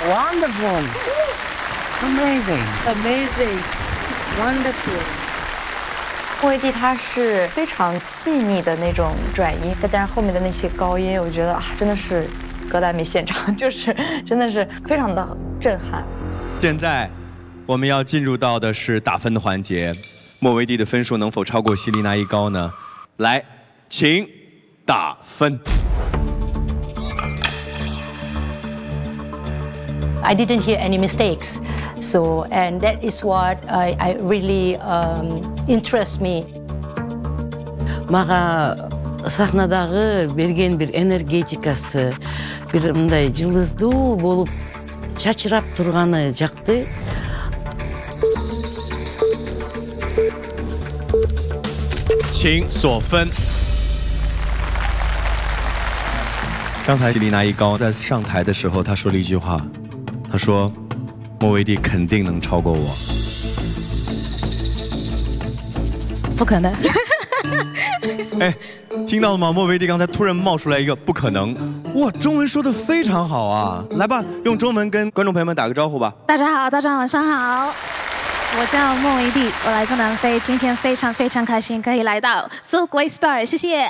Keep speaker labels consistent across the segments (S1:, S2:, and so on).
S1: Wonderful. Amazing.
S2: Amazing. Wonderful.
S3: 莫维蒂他是非常细腻的那种转音，再加上后面的那些高音，我觉得真的是格莱美现场，就是真的是非常的震撼。
S4: 现在我们要进入到的是打分的环节，莫维蒂的分数能否超过希利娜依高呢？来，请打分。
S5: I didn't hear any mistakes, so and that is what I really interests me.
S6: Maga sahnaдағы берген bir энергетикасы, bir мындай жылдыздуу болуп чачырап турганы жакты.
S4: 请锁分。刚才希利娜依高在上台的时候，她说了一句话。他说：“莫维蒂肯定能超过我。”
S2: 不可能。
S4: 哎，听到了吗？莫维蒂刚才突然冒出来一个不可能，哇，中文说的非常好啊！来吧，用中文跟观众朋友们打个招呼吧。
S2: 大家好，大家晚上好，我叫莫维蒂，我来自南非，今天非常非常开心可以来到 So Great Star， 谢谢。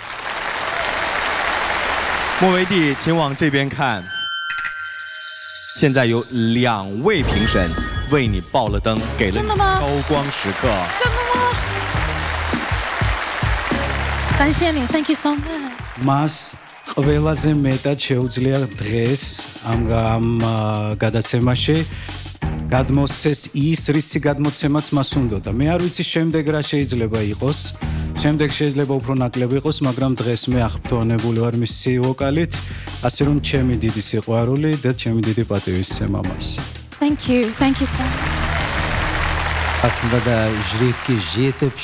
S4: 莫维蒂，请往这边看。现在有2位评审为你爆了灯，给了你高光时刻。
S2: 真的吗？感谢你 ，Thank you so much。
S7: მას ყველაზე მეტად შეუძლია დღეს ამ გადაცემაში გადმოსცეს ის, რისი გადმოცემაც მას უნდოდა. მე არ ვიცი შემდეგ რა შეიძლება იყოს. შემდეგ შეიძლება უფრო ნაკლები იყოს, მაგრამ დღეს მე აღფრთოვანებული ვარ მისი ვოკალით, ასე რომ ჩემი დიდი სიყვარული და ჩემი დიდი პატივისცემა მას.
S2: Thank you so much.
S8: Aslında da jüriye жетіп